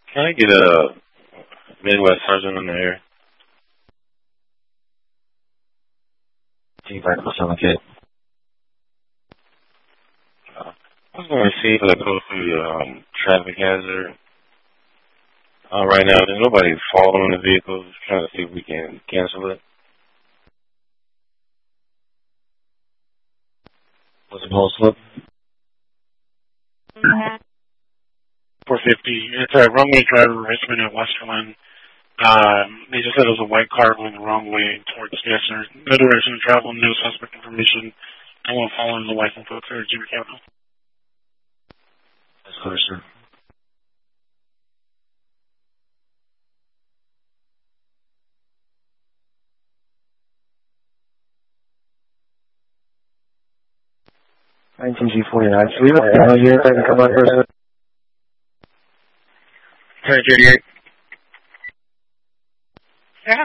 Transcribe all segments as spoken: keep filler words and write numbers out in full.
Can I get a Midwest Sergeant in the air? Feedback for some kid. Uh, I was going to see if I go through the um, traffic hazard. Uh, right now, there's nobody following the vehicles. Trying to see if we can cancel it. What's the whole slip? four fifty. It's a runway driver, Richmond at Westerland. Um, they just said it was a white car going the wrong way towards Gessner. No direction of travel, no suspect information. I won't follow the license plate for Jimmy Capital. That's clear, sir. nineteen G forty-nine. Should we let the here if I can come out first? ten thirty-eight. Yeah.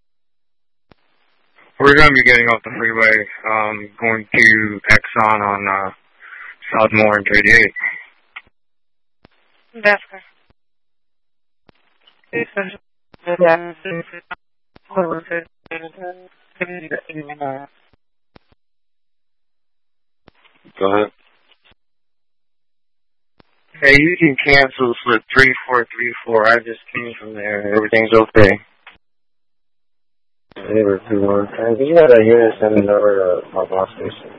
We're going to be getting off the freeway, um, going to Exxon on uh, Southmore and thirty-eight. That's good. Go ahead. Hey, you can cancel slip three four three four. I just came from there. Everything's okay. Neighbor two one. Can you have that unit send a number to our boss station?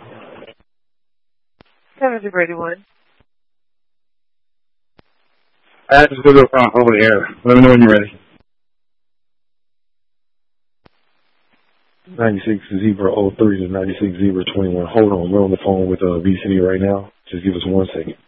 seven two Brady one. I have to go uh, over the air. Let me know when you're ready. ninety-six zebra oh three to ninety-six zebra twenty-one. Hold on, we're on the phone with uh, V C right now. Just give us one second.